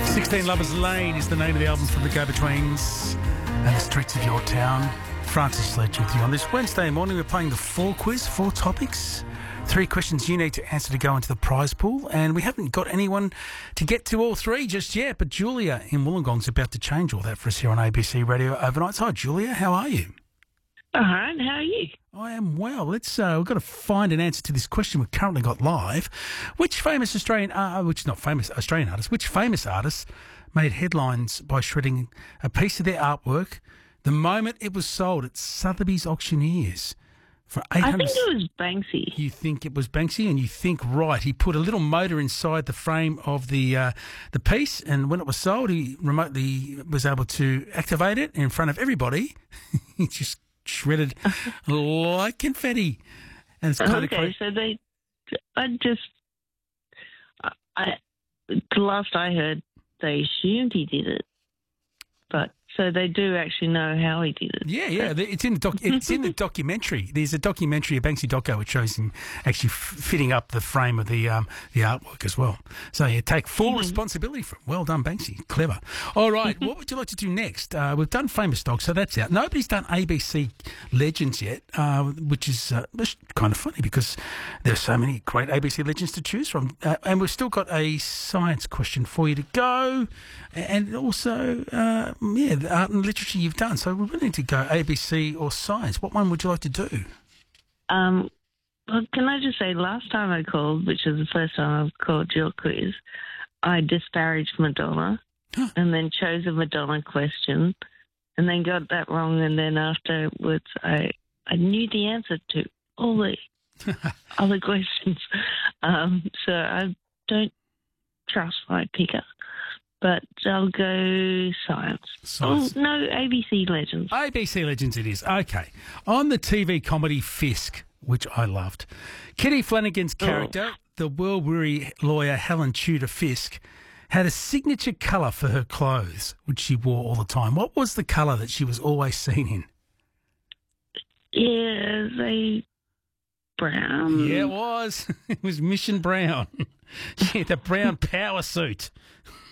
16 Lovers Lane is the name of the album from the Go-Betweens and the streets of your town. Francis Sledge with you on this Wednesday morning. We're playing the 4 quiz, 4 topics, 3 questions you need to answer to go into the prize pool, and we haven't got anyone to get to all 3 just yet, but Julia in Wollongong's about to change all that for us here on ABC Radio Overnight. So, hi, Julia, how are you? All right, how are you? I am well. We've got to find an answer to this question we've currently got live. Which famous Australian artist made headlines by shredding a piece of their artwork the moment it was sold at Sotheby's Auctioneers for 800? I think it was Banksy. You think it was Banksy, and you think right. He put a little motor inside the frame of the piece, and when it was sold, he remotely was able to activate it in front of everybody. He just shredded like confetti. And it's kind of crazy. So the last I heard, they assumed he did it, but so they do actually know how he did it. Yeah. It's in the documentary. There's a documentary, a Banksy doco, which shows him actually fitting up the frame of the artwork as well. So you take full responsibility for it. Well done, Banksy. Clever. All right, what would you like to do next? We've done Famous Dog, so that's out. Nobody's done ABC Legends yet, which is kind of funny because there's so many great ABC Legends to choose from. And we've still got a science question for you to go. And also, the art and literature you've done. So we really need to go ABC or science. What one would you like to do? Well, can I just say, last time I called, which is the first time I've called your quiz, I disparaged Madonna and then chose a Madonna question and then got that wrong. And then afterwards, I knew the answer to all the other questions. So I don't trust my picker. But I'll go science. Oh, no, ABC Legends. ABC Legends it is. Okay. On the TV comedy Fisk, which I loved, Kitty Flanagan's character, the world-weary lawyer Helen Tudor Fisk, had a signature colour for her clothes, which she wore all the time. What was the colour that she was always seen in? Yeah, brown. Yeah, it was. It was Mission Brown. She had the brown power suit.